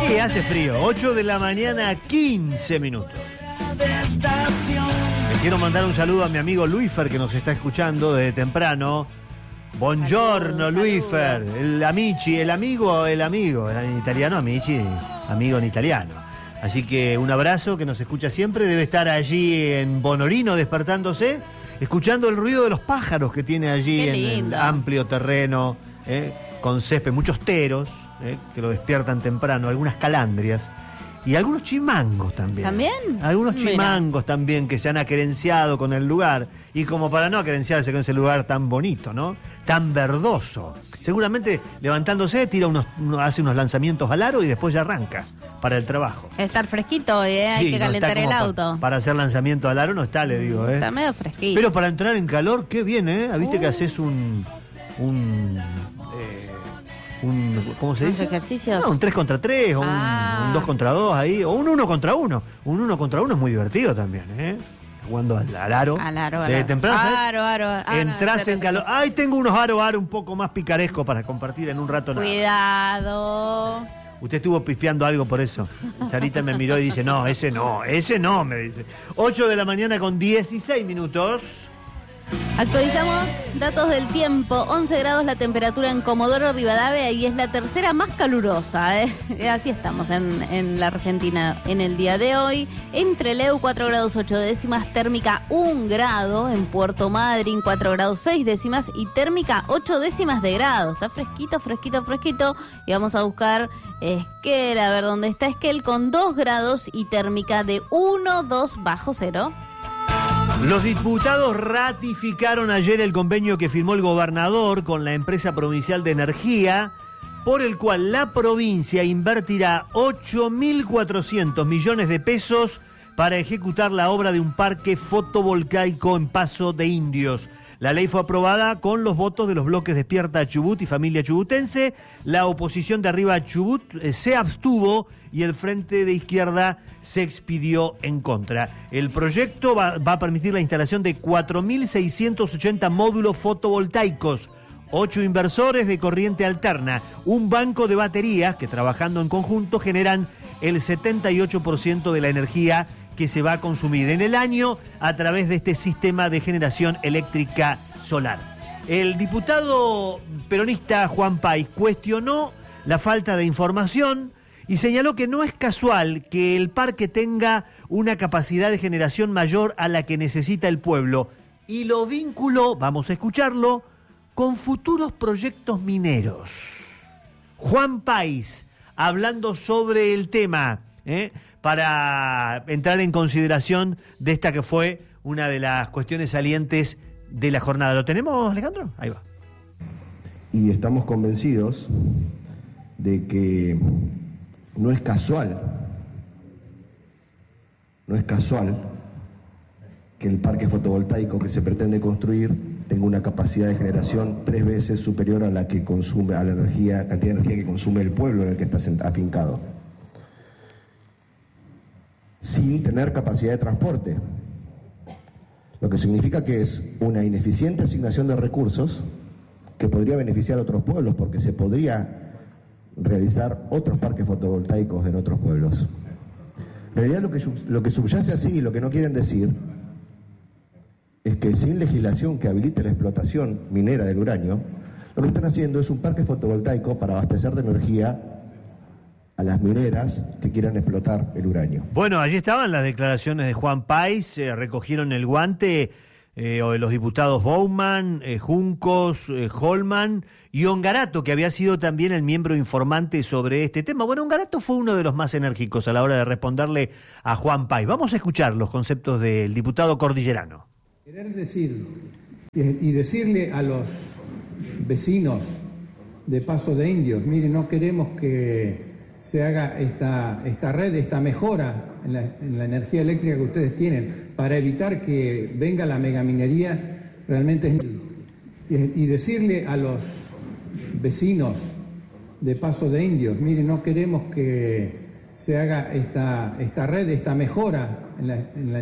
Sí, hace frío. 8 de la mañana, 15 minutos. Le quiero mandar un saludo a mi amigo Luifer, que nos está escuchando desde temprano. Buongiorno, Luifer. El amici, el amigo. En italiano, amici, amigo en italiano. Así que un abrazo, que nos escucha siempre. Debe estar allí en Bonorino despertándose, escuchando el ruido de los pájaros que tiene allí en el amplio terreno, con césped, muchos teros, que lo despiertan temprano, algunas calandrias y algunos chimangos también. ¿También? Algunos chimangos también que se han aquerenciado con el lugar, y como para no aquerenciarse con ese lugar tan bonito, ¿no? Tan verdoso. Seguramente levantándose hace unos lanzamientos al aro y después ya arranca para el trabajo. Estar fresquito, hay que calentar el auto. Para hacer lanzamiento al aro no está, le digo. Está medio fresquito. Pero para entrar en calor, qué bien, ¿eh? ¿Viste que haces ¿cómo se dice? Ejercicios. No, un 3 contra 3, o un 2 contra 2 ahí, o un 1 contra 1. Un 1 contra 1 es muy divertido también, ¿eh? Jugando al aro. Desde temprano. Aro. Entras en calor. Ay, tengo unos aro un poco más picarescos para compartir en un rato. Cuidado. Usted estuvo pispeando algo por eso. Sarita me miró y dice, no, ese no, me dice. 8 de la mañana con 16 minutos. Actualizamos datos del tiempo. 11 grados la temperatura en Comodoro Rivadavia y es la tercera más calurosa, ¿eh? Así estamos en la Argentina en el día de hoy. En Trelew 4 grados 8 décimas, térmica 1 grado. En Puerto Madryn 4 grados 6 décimas y térmica 8 décimas de grado. Está fresquito. Y vamos a buscar Esquel, a ver dónde está Esquel, con 2 grados y térmica de 1,2 bajo cero. Los diputados ratificaron ayer el convenio que firmó el gobernador con la empresa provincial de energía, por el cual la provincia invertirá 8.400 millones de pesos para ejecutar la obra de un parque fotovoltaico en Paso de Indios. La ley fue aprobada con los votos de los bloques Despierta Chubut y Familia Chubutense. La oposición de Arriba Chubut se abstuvo y el Frente de Izquierda se expidió en contra. El proyecto va a permitir la instalación de 4.680 módulos fotovoltaicos, 8 inversores de corriente alterna, un banco de baterías que, trabajando en conjunto, generan el 78% de la energía que se va a consumir en el año a través de este sistema de generación eléctrica solar. El diputado peronista Juan País cuestionó la falta de información y señaló que no es casual que el parque tenga una capacidad de generación mayor a la que necesita el pueblo, y lo vinculó, vamos a escucharlo, con futuros proyectos mineros. Juan País, hablando sobre el tema, para entrar en consideración de esta que fue una de las cuestiones salientes de la jornada. ¿Lo tenemos, Alejandro? Ahí va. Y estamos convencidos de que no es casual que el parque fotovoltaico que se pretende construir tenga una capacidad de generación 3 veces superior a la que consume, a la cantidad de energía que consume el pueblo en el que está afincado, sin tener capacidad de transporte, lo que significa que es una ineficiente asignación de recursos que podría beneficiar a otros pueblos, porque se podría realizar otros parques fotovoltaicos en otros pueblos. En realidad lo que subyace así, lo que no quieren decir, es que sin legislación que habilite la explotación minera del uranio, lo que están haciendo es un parque fotovoltaico para abastecer de energía a las mineras que quieran explotar el uranio. Bueno, allí estaban las declaraciones de Juan País, recogieron el guante de los diputados Bowman, Juncos, Holman y Ongarato, que había sido también el miembro informante sobre este tema. Bueno, Ongarato fue uno de los más enérgicos a la hora de responderle a Juan País. Vamos a escuchar los conceptos del diputado cordillerano. Querer decir y decirle a los vecinos de Paso de Indios, miren, no queremos que se haga esta red, esta mejora en la energía eléctrica que ustedes tienen, para evitar que venga la megaminería, realmente y decirle a los vecinos de Paso de Indios, miren, no queremos que se haga esta red, esta mejora en la